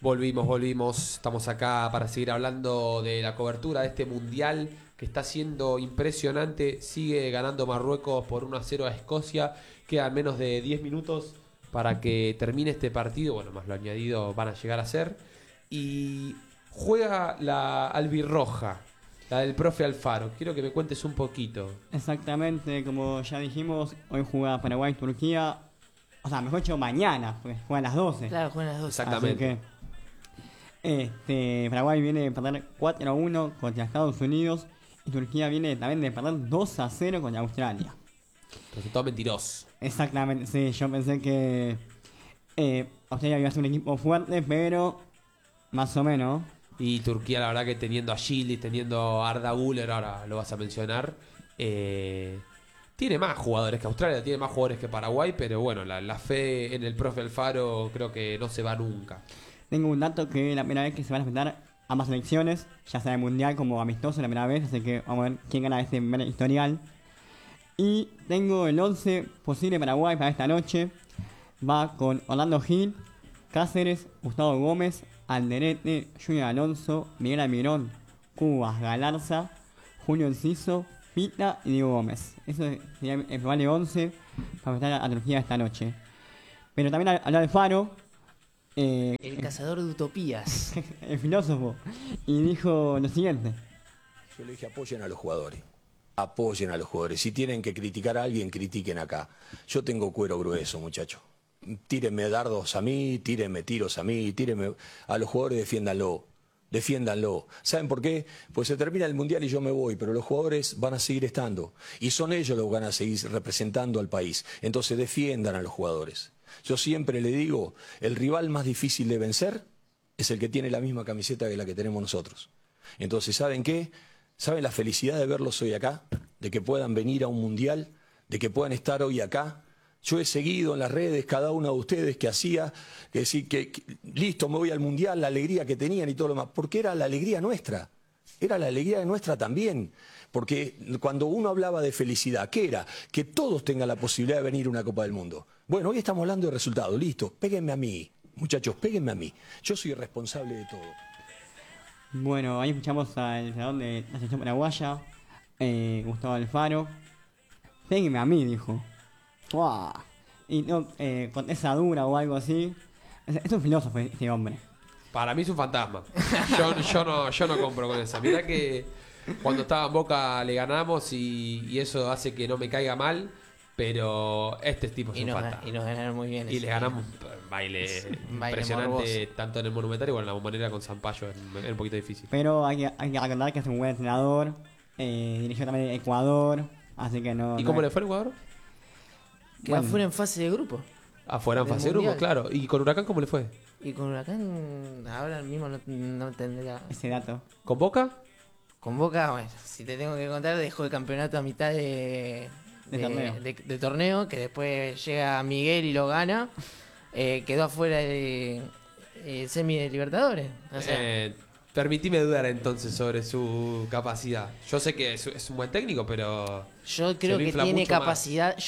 Volvimos. Estamos acá para seguir hablando de la cobertura de este mundial que está siendo impresionante. Sigue ganando Marruecos por 1-0 a Escocia. Quedan menos de 10 minutos para que termine este partido. Bueno, más lo añadido van a llegar a ser. Y juega la albirroja, la del profe Alfaro. Quiero que me cuentes un poquito. Exactamente, como ya dijimos, hoy juega Paraguay-Turquía. O sea, mejor dicho, mañana, porque juega a las 12. Claro, juegan las dos. Exactamente. Así que Paraguay viene de perder 4-1 contra Estados Unidos y Turquía viene también de perder 2-0 contra Australia. Resultado mentiroso. Exactamente, sí, yo pensé que Australia iba a ser un equipo fuerte, pero más o menos. Y Turquía, la verdad que teniendo a Yildiz, teniendo a Arda Güler, ahora lo vas a mencionar, tiene más jugadores que Australia, tiene más jugadores que Paraguay, pero bueno, la fe en el profe Alfaro creo que no se va nunca. Tengo un dato que es la primera vez que se van a enfrentar ambas selecciones, ya sea el mundial como amistoso la primera vez, así que vamos a ver quién gana este primer historial. Y tengo el 11 posible Paraguay para esta noche. Va con Orlando Gil, Cáceres, Gustavo Gómez, Alderete, Junior Alonso, Miguel Almirón, Cubas, Galarza, Julio Enciso, Pita y Diego Gómez. Eso sería el probable 11 para enfrentar a Turquía esta noche. Pero también hablar de Faro. El cazador de utopías. El filósofo, y dijo lo siguiente. Yo le dije apoyen a los jugadores. Apoyen a los jugadores. Si tienen que criticar a alguien, critiquen acá. Yo tengo cuero grueso, muchachos. Tírenme dardos a mí, tírenme tiros a mí, tírenme a los jugadores, defiéndanlo. Defiéndanlo. ¿Saben por qué? Pues se termina el mundial y yo me voy, pero los jugadores van a seguir estando. Y son ellos los que van a seguir representando al país. Entonces defiendan a los jugadores. Yo siempre le digo, el rival más difícil de vencer es el que tiene la misma camiseta que la que tenemos nosotros. Entonces, ¿saben qué? ¿Saben la felicidad de verlos hoy acá? De que puedan venir a un mundial, de que puedan estar hoy acá. Yo he seguido en las redes cada uno de ustedes que hacía, que decir que listo, me voy al mundial, la alegría que tenían y todo lo demás, porque era la alegría nuestra. Era la alegría nuestra también. Porque cuando uno hablaba de felicidad, ¿qué era? Que todos tengan la posibilidad de venir a una Copa del Mundo. Bueno, hoy estamos hablando de resultados, listo, péguenme a mí, muchachos, péguenme a mí. Yo soy responsable de todo. Bueno, ahí escuchamos al entrenador de la selección paraguaya, Gustavo Alfaro. Pégueme a mí, dijo. ¡Wow! Y no, con esa dura o algo así. Es un filósofo este hombre. Para mí es un fantasma. Yo no compro con esa. Mirá que cuando estaba en Boca le ganamos y eso hace que no me caiga mal, pero este tipo es un fantasma. Y nos ganaron muy bien. Y les ganamos un baile impresionante, morboso. tanto en el Monumental como en la Bombonera con Sampaio, es un poquito difícil. Pero hay que recordar que es un buen entrenador. Dirigió también Ecuador. Así que no. ¿Y cómo le fue al Ecuador? Quedó fuera en fase de grupo. Afuera en Del fase de grupo, Mundial. claro. ¿Y con Huracán cómo le fue? Y con Huracán ahora mismo no tendría. Ese dato. ¿Con Boca? Con Boca, bueno, si te tengo que contar, dejó el campeonato a mitad de torneo. de torneo, que después llega Miguel y lo gana. Quedó afuera de semi de Libertadores. O sea, Permitime dudar entonces sobre su capacidad. Yo sé que es un buen técnico, pero yo creo lo que infla tiene mucho más. capacidad,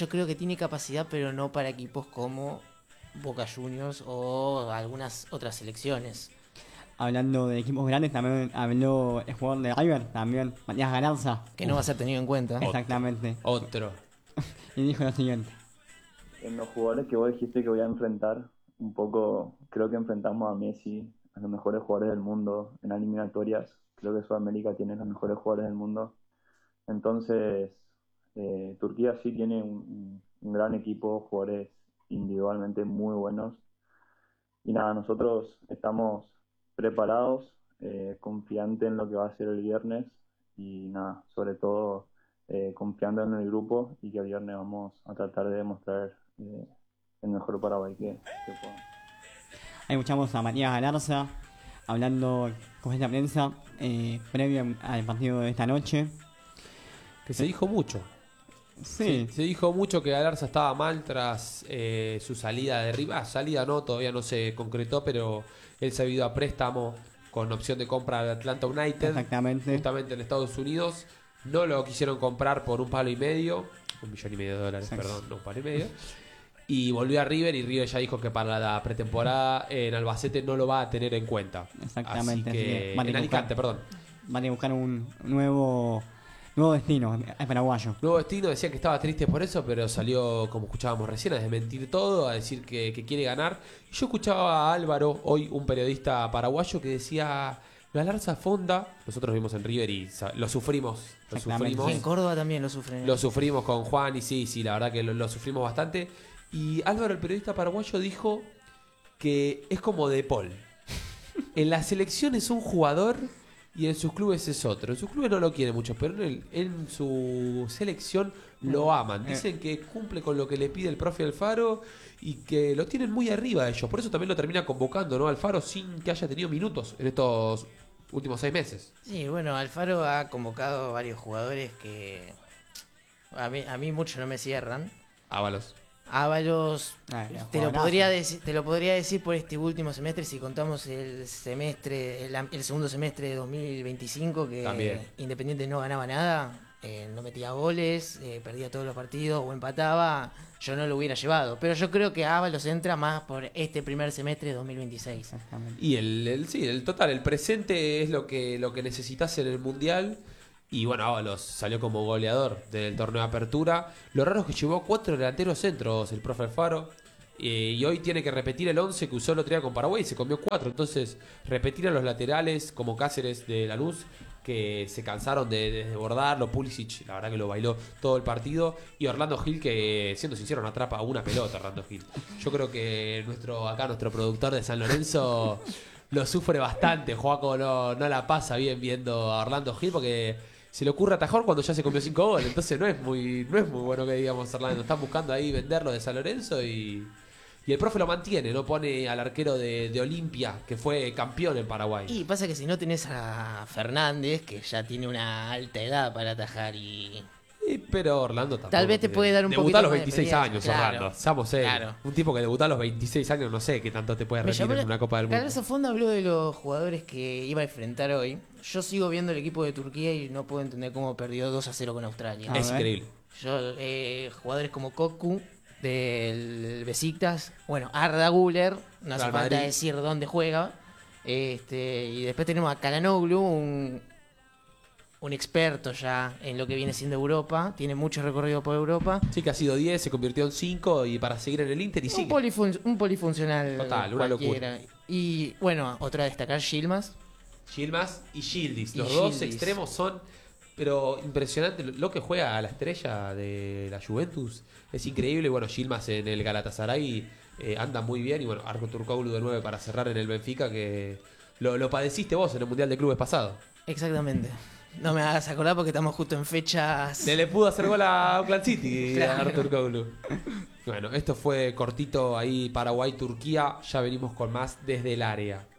pero no para equipos como Boca Juniors o algunas otras selecciones. Hablando de equipos grandes, también habló el jugador de River, también, Matías Galarza. Que no va a ser tenido en cuenta. Exactamente. Otro. Y dijo lo siguiente. En los jugadores que vos dijiste que voy a enfrentar, un poco creo que enfrentamos a Messi, a los mejores jugadores del mundo en eliminatorias. Creo que Sudamérica tiene los mejores jugadores del mundo. Entonces, Turquía sí tiene un gran equipo, jugadores individualmente muy buenos. Y nada, nosotros estamos preparados, confiantes en lo que va a ser el viernes y nada, sobre todo confiando en el grupo y que el viernes vamos a tratar de demostrar el mejor Paraguay que podamos. Ahí escuchamos a Matías Galarza hablando con esta prensa previo al partido de esta noche. Que se dijo mucho. Sí. Se dijo mucho que Galarza estaba mal tras su salida de River. Salida no, todavía no se concretó, pero él se ha ido a préstamo con opción de compra de Atlanta United. Exactamente. Justamente en Estados Unidos. No lo quisieron comprar por $1,5 millones. $1,5 millones, Exacto. perdón, no $1,5 millones. Y volvió a River y River ya dijo que para la pretemporada en Albacete no lo va a tener en cuenta. Exactamente. Así que, van a en Alicante, perdón. Van a buscar un nuevo destino, es paraguayo. Nuevo destino, decía que estaba triste por eso, pero salió, como escuchábamos recién, a desmentir todo, a decir que quiere ganar. Yo escuchaba a Álvaro, hoy un periodista paraguayo, que decía, lo alarza Fonda, nosotros vimos en River y lo sufrimos. Exactamente. Y en Córdoba también lo sufren. Lo sufrimos con Juan y sí, la verdad que lo sufrimos bastante. Y Álvaro, el periodista paraguayo, dijo que es como De Paul. En la selección es un jugador y en sus clubes es otro. En sus clubes no lo quieren mucho, pero en su selección lo aman. Dicen que cumple con lo que le pide el profe Alfaro y que lo tienen muy arriba ellos. Por eso también lo termina convocando, ¿no? Alfaro sin que haya tenido minutos en estos últimos 6 meses. Sí, bueno, Alfaro ha convocado varios jugadores que a mí mucho no me cierran. Ábalos. Ábalos, te lo jugadorazo. podría decir por este último semestre si contamos el segundo semestre de 2025 que También. Independiente no ganaba nada, no metía goles, perdía todos los partidos o empataba, yo no lo hubiera llevado. Pero yo creo que Ábalos entra más por este primer semestre de 2026. Exactamente. Y el total, el presente es lo que necesitas en el Mundial. Y bueno, Ábalos salió como goleador del torneo de apertura. Lo raro es que llevó 4 delanteros centros el profe Alfaro. Y hoy tiene que repetir el 11 que usó el otro día con Paraguay y se comió 4. Entonces, repetir a los laterales como Cáceres de Lanús, que se cansaron de desbordarlo. Pulisic, la verdad que lo bailó todo el partido. Y Orlando Gil, que siendo sincero, no atrapa una pelota. Orlando Gil. Yo creo que nuestro productor de San Lorenzo lo sufre bastante. Joaco no la pasa bien viendo a Orlando Gil porque se le ocurre atajar cuando ya se comió 5 goles. Entonces no es muy bueno que digamos Orlando. Están buscando ahí venderlo de San Lorenzo y el profe lo mantiene, no pone al arquero de Olimpia, que fue campeón en Paraguay. Y pasa que si no tenés a Fernández, que ya tiene una alta edad para atajar Pero Orlando tampoco. Tal vez te puede dar un debutó poquito a los más de 26 experiencia, años, claro. Orlando. Seamos serios. Claro. Un tipo que debutó a los 26 años, no sé qué tanto te puede rendir en una Copa del Mundo. Carlos Fonda habló de los jugadores que iba a enfrentar hoy. Yo sigo viendo el equipo de Turquía y no puedo entender cómo perdió 2-0 con Australia. A Es ver. increíble. Jugadores como Koku del Besiktas, bueno, Arda Güler, no hace Real falta Madrid. decir dónde juega. Y después tenemos a Kalanoglu, un experto ya en lo que viene siendo Europa, tiene mucho recorrido por Europa. Sí que ha sido 10, se convirtió en 5 y para seguir en el Inter y sigue. Un polifuncional Total, una cualquiera. Y bueno, otra a destacar, Yilmaz. Yilmaz y Yildiz. Y Los dos Yildiz. extremos son, pero impresionante. Lo que juega a la estrella de la Juventus es increíble. Bueno, Yilmaz en el Galatasaray anda muy bien. Y bueno, Arko Turkoglu de 9 para cerrar en el Benfica, que lo padeciste vos en el Mundial de Clubes pasado. Exactamente. No me hagas acordar porque estamos justo en fechas. Se le pudo hacer gol a Auckland City Claro. a Artur Koglu. Bueno, esto fue cortito ahí Paraguay-Turquía. Ya venimos con más desde el área.